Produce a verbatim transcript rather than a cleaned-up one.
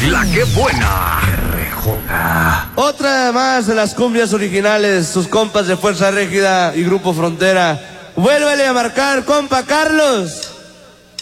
La que buena. R J. Otra más de las cumbias originales, sus compas de Fuerza Régida y Grupo Frontera. Vuélvele a marcar, compa Carlos.